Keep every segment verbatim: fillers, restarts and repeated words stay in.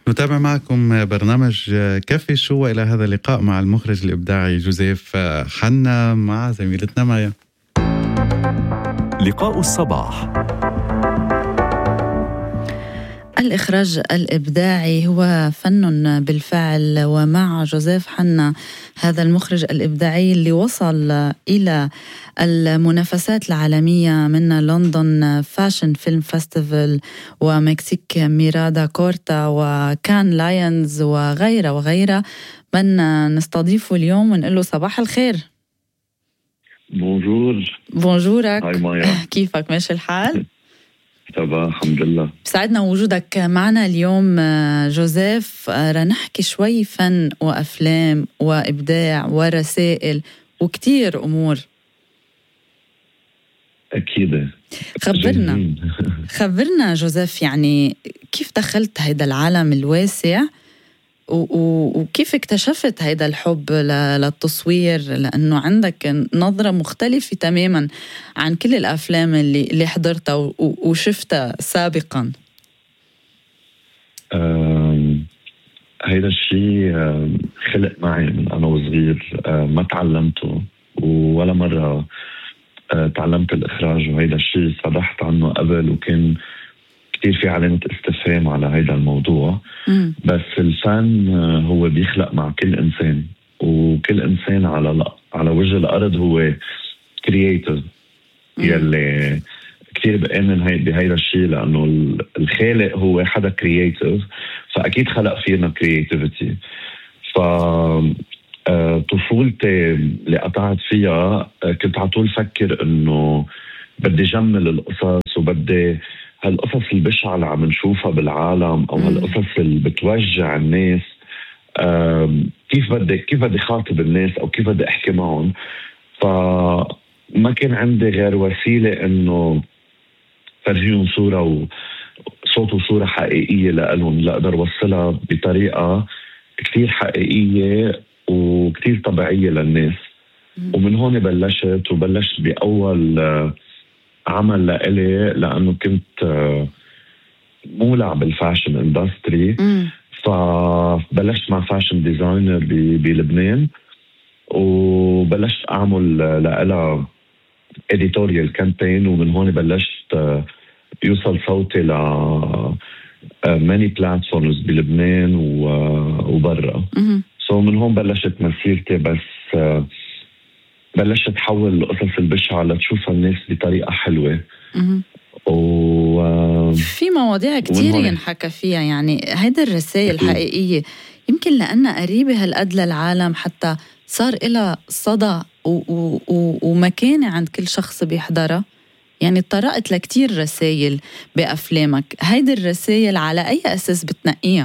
نتابع معكم برنامج كافي شو، وإلى هذا اللقاء مع المخرج الإبداعي جوزيف حنا مع زميلتنا مايا. لقاء الصباح. الإخراج الإبداعي هو فن بالفعل، ومع جوزيف حنا هذا المخرج الإبداعي اللي وصل إلى المنافسات العالمية من لندن فاشن فيلم فيستيفال ومكسيك ميرادا كورتا وكان لاينز وغيره وغيره، من نستضيفه اليوم ونقول له صباح الخير. بونجور. بونجورك. هاي مايا، كيفك؟ ماشي الحال؟ تمام الحمد لله. بسعدنا وجودك معنا اليوم جوزيف. رح نحكي شوي فن وأفلام وإبداع ورسائل وكتير أمور. أكيد. خبرنا خبرنا جوزيف، يعني كيف دخلت هيدا العالم الواسع وكيف اكتشفت هيدا الحب للتصوير، لأنه عندك نظرة مختلفة تماما عن كل الأفلام اللي, اللي حضرتها وشفتها سابقا. هيدا الشيء خلق معي من أنا وصغير، ما تعلمته ولا مرة تعلمت الإخراج، وهيدا الشيء صرحت عنه قبل وكان كتير في علامة استفهام على هيدا الموضوع. م. بس الفن هو بيخلق مع كل إنسان، وكل إنسان على على وجه الأرض هو كرياتيف، يلي كتير بآمن هي بهيدا الشيء، لأنه الخالق هو حدا كرياتيف، فأكيد خلق فينا كرياتيفيتي. ف طفولتي اللي قطعت فيها كنت على طول فكر إنه بدي جمل القصص، وبدي هالقصص البشعة اللي عم نشوفها بالعالم أو هالقصص اللي بتوجع الناس، كيف بدي كيف بدي خاطب الناس أو كيف بدي أحكي معهم. فما كان عندي غير وسيلة إنه فرجيهم صورة وصوت وصورة حقيقية لألهم، لأقدر وصلها بطريقة كتير حقيقية وكتير طبيعية للناس. ومن هون بلشت وبلشت بأول عمل لإلي، لأنه كنت مولع بالفاشن اندستري، فبلشت مع فاشن ديزاينر بلبنان، وبلشت أعمل لإلها إديتوريال كامبين، ومن هون بلشت يوصل صوتي ل ماني بلاتفورمز بلبنان وبرا. سو من هون بلشت مسيرتي، بس بلشت تحول القصص البشعة لتشوفها الناس بطريقة حلوة. و... في مواضيع كتير ينحكى فيها، يعني هيدا الرسائل الحقيقية يمكن لأنها قريبة هالقد للعالم، حتى صار إلها صدى و... و... و... ومكانة عند كل شخص بيحضرها. يعني طرقت لكتير رسائل بأفلامك، هيدا الرسائل على أي أساس بتنقيها؟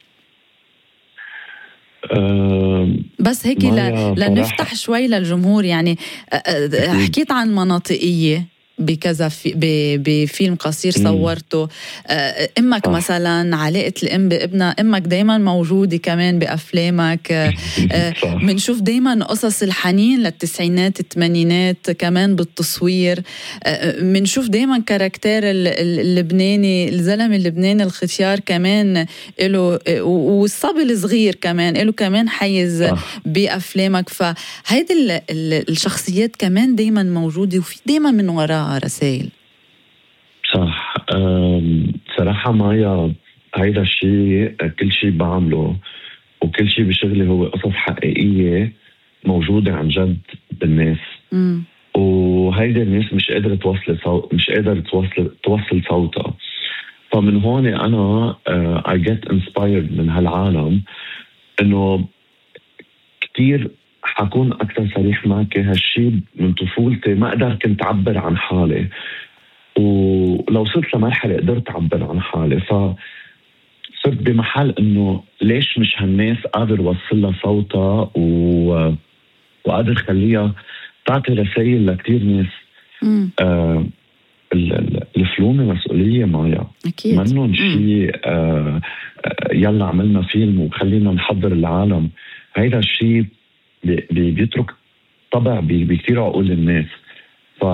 بس هيك ل... لنفتح شوي للجمهور. يعني حكيت عن مناطقية بكذا في بفيلم قصير صورته، امك صح. مثلا علاقة الام بابنها، امك دايما موجودة كمان بافلامك. بنشوف دايما قصص الحنين للتسعينات الثمانينات كمان بالتصوير. بنشوف دايما كاركتير اللبناني، الزلمه اللبناني الختيار كمان له، والصبي الصغير كمان له كمان حيز صح. بافلامك. فهيدي الشخصيات كمان دايما موجودة، وفي دايما من وراء رسائل. صح. صراحة مايا هيدا الشيء كل شيء بعمله وكل شيء بشغلي هو قصص حقيقية موجودة عن جد بالناس. م. وهيدا الناس مش قادرة توصل صوت، مش قادرة توصل توصل صوتها. فمن هون أنا uh, I get inspired من هالعالم، إنه كتير حكون أكثر صريح معك. هالشيء من طفولتي ما أقدر كنت أعبر عن حالي، ولو صرت لمرحلة قدرت أعبر عن حالي، فصرت بمحل إنه ليش مش هالناس قادر وصلها صوتها و... وقادر خليها تعطي رسائل لكتير ناس. آه الفلومة مسؤولية مايا، منهم شيء آه يلا عملنا فيلم وخلينا نحضر العالم. هيدا الشيء بي بيترك طبع بكتير عقول الناس. ف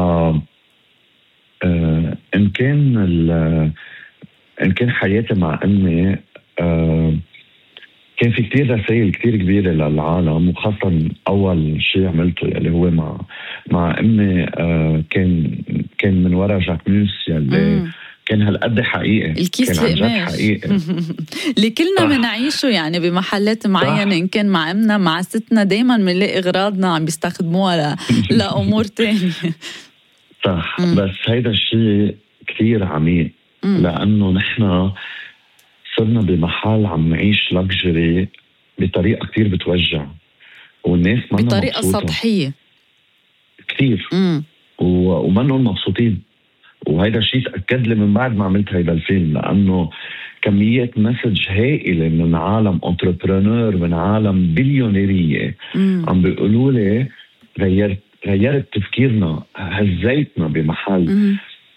آه إن كان إن كان حياتي مع أمي آه كان في كتير رسائل كتير كبيرة للعالم، وخاصة أول شيء عملته اللي هو مع مع أمي آه كان كان من وراء جاكموس يلي مم. كان هالقد حقيقي، الكيس كان عن جد حقيقي اللي كلنا بنعيشه يعني بمحلات معينة، إن كان مع أمنا مع ستنا دايما بنلاقي أغراضنا عم بيستخدموها لأمور تانية. صح. مم. بس هيدا الشيء كتير عميق، مم. لأنه نحن صرنا بمحل عم نعيش لكجري بطريقة كتير بتوجع، والناس ما بطريقة سطحية كتير ومنهم مبسوطين. وهيدا الشيء تأكد لي من بعد ما عملت هيدا الفيلم، لأنه كمية مسج هائلة من عالم انتربرونور، من عالم بليونيرية عم بيقولوا لي غيرت غيرت تفكيرنا، هزيتنا بمحل. مم.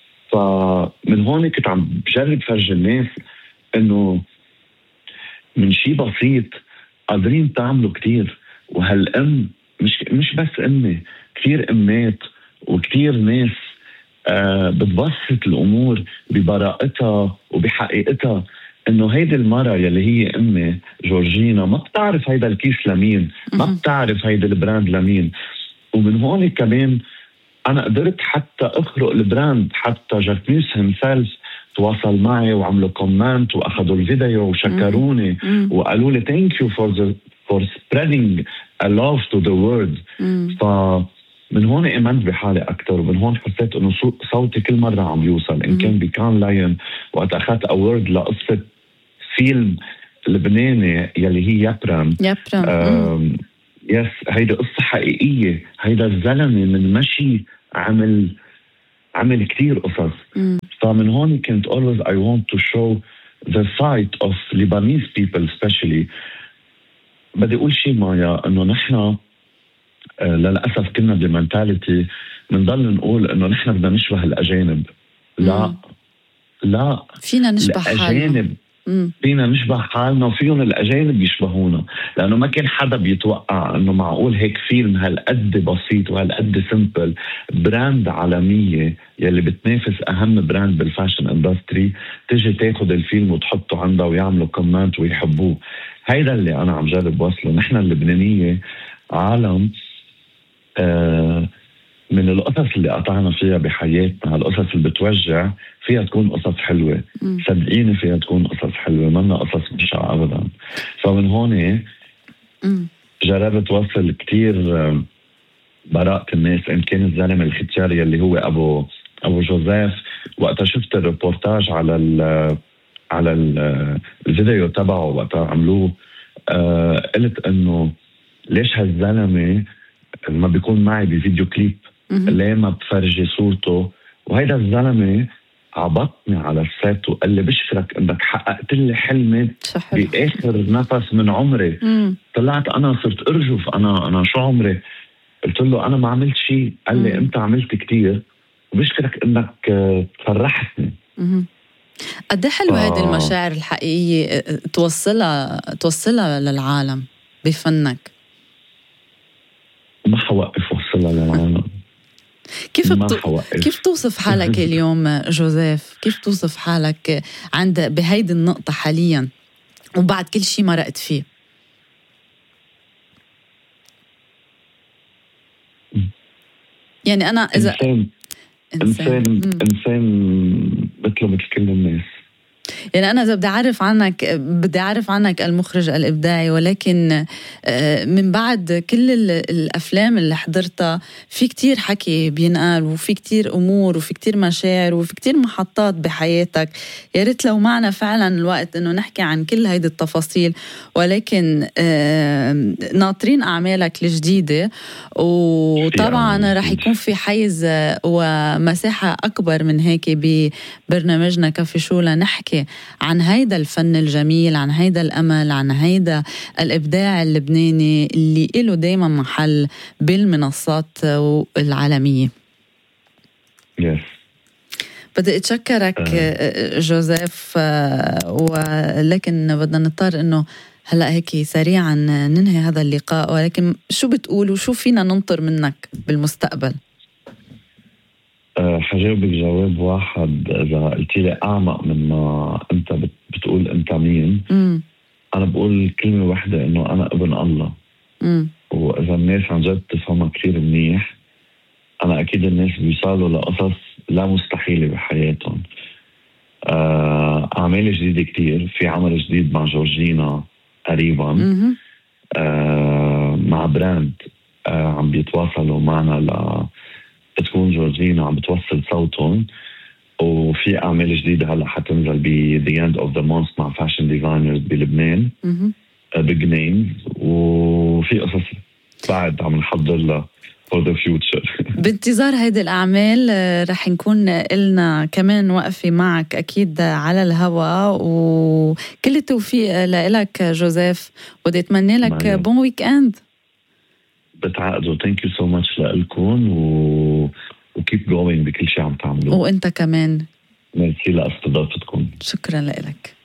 فمن هون كنت عم بجرب فرج الناس انه من شيء بسيط قادرين تعملوا كتير. وهالأم مش مش بس أمي، كتير أمات وكتير ناس آه بتبسط الأمور ببراءتها وبحقيقتها. إنه هيدي المرة يلي هي أمي جورجينا ما بتعرف هيدا الكيس لمين، ما بتعرف هيدا البراند لمين. ومن هون كمان أنا قدرت حتى أخرق البراند، حتى جاكموس همسلف تواصل معي وعملوا كومنت واخذوا الفيديو وشكروني وقالوا لي thank you for the for spreading a love to the world. فمن هون امنت بحالي اكثر، ومن هون حسيت انه صوتي كل مره عم يوصل. ان كان بكان لاين وقت اخذت اوورد لقصه فيلم لبناني يلي هي يبرم يبرم يس هيدا قصه حقيقيه. هيدا الزلمه من مشي عمل عمل كتير قصص. مم. فمن هون كنت always I want to show the side of Lebanese people especially. بدي أقول شيء مايا إنه نحن آه للأسف كنا بمنتاليتي بنضل نقول إنه نحن بدنا نشبه الأجانب. لا مم. لا فينا نشبه حالنا، فينا نشبه حالنا وفيهم الأجانب يشبهونا. لأنه ما كان حدا بيتوقع أنه معقول هيك فيلم هالقد بسيط وهالقد سيمبل، براند عالمية يلي بتنافس أهم براند بالفاشن اندستري، تجي تاخد الفيلم وتحطه عندها ويعملوا كومنت ويحبوه. هيدا اللي أنا عم جرب وصله. نحن اللبنانية عالم آه من القصص اللي قطعنا فيها بحياتنا، هالقصص اللي بتوجع فيها تكون قصص حلوة. م. صدقيني فيها تكون قصص حلوة، منا قصص مشاع أبدا. فمن هون جربت وصل كتير براءة الناس. إن كان الزلمة الختياري اللي هو أبو أبو جوزيف، وقتا شفت الريبورتاج على ال على ال الفيديو تبعه وقتا عملوه، آه قلت إنه ليش هالزلمة ما بيكون معي بفيديو كليب؟ ليه ما بتفرجي صورته؟ وهيدا الزلمة عبطني على السات وقال لي بشكرك انك حققت لي حلمي باخر نفس من عمري. مم. طلعت انا صرت ارجف، انا انا شو عمري؟ قلت له انا ما عملت شيء. قال لي انت عملت كتير وبشكرك انك فرحتني. قد ايه حلوه هذه المشاعر الحقيقيه توصلها توصلها للعالم بفنك. ما حوقف وصلها للعالم. كيف بتو... كيف توصف حالك اليوم جوزيف؟ كيف توصف حالك عند بهيدي النقطة حاليا وبعد كل شيء مرقت فيه؟ يعني أنا إذا إنسان إنسان, إنسان, إنسان مثله مثل كل الناس. يعني أنا إذا بدي أعرف عنك بدي أعرف عنك المخرج الإبداعي، ولكن من بعد كل الأفلام اللي حضرتها في كتير حكي بينقال وفي كتير أمور وفي كتير مشاعر وفي كتير محطات بحياتك. يا ريت لو معنا فعلا الوقت إنه نحكي عن كل هيدي التفاصيل، ولكن ناطرين أعمالك الجديدة، وطبعا رح يكون في حيز ومساحة أكبر من هيك ببرنامجنا كافي شو لنحكي عن هيدا الفن الجميل، عن هيدا الأمل، عن هيدا الإبداع اللبناني اللي له دايما محل بالمنصات العالمية. yes. بدي أتشكرك uh. جوزيف، ولكن بدنا نضطر إنه هلأ هيك سريعا ننهي هذا اللقاء، ولكن شو بتقول وشو فينا ننطر منك بالمستقبل؟ أه حجاوبك جواب واحد. إذا قلت لي أعمق من ما أنت بتقول أنت مين، م. أنا بقول كلمة واحدة، إنه أنا ابن الله. م. وإذا الناس عن جد تفهمها كثير منيح، أنا أكيد الناس بيوصلوا لقصص لا مستحيلة بحياتهم. أه أعمال جديدة كتير، في عمل جديد مع جورجينا قريبا، أه مع براند أه عم بيتواصلوا معنا ل تكون جورجينا عم بتوصل صوتهم، وفي أعمال جديدة هلأ حتنزل ب The End of the Month مع فاشن ديزاينرز بلبنان، بيج نيمز، وفي قصص بعد عم نحضر لها for the future. بانتظار هيدي الأعمال رح نكون إلنا كمان وقفة معك أكيد على الهواء، وكل التوفيق لك جوزيف، ودي أتمنى لك بون ويك اند. بتعقدوا. ثانك يو سو ماتش لكم، و وكيب جوينج بكل شيء عم تعملوه. وانت كمان ميرسي لاستضافتكم. شكرا لك.